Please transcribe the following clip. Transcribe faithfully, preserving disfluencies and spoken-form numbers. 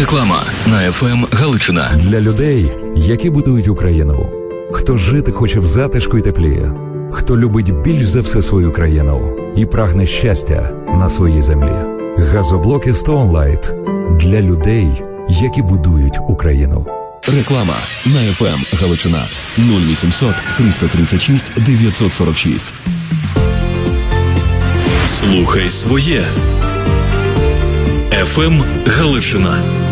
Реклама на еф ем Галичина. Для людей, які будують Україну. Хто жити хоче в затишку й теплі. Хто любить більш за все свою країну і прагне щастя на своїй землі. Газоблоки Stoneline для людей, які будують Україну. Реклама на еф ем Галичина. нуль вісімсот триста тридцять шість дев'ятсот сорок шість. Слухай своє. еф ем Галичина.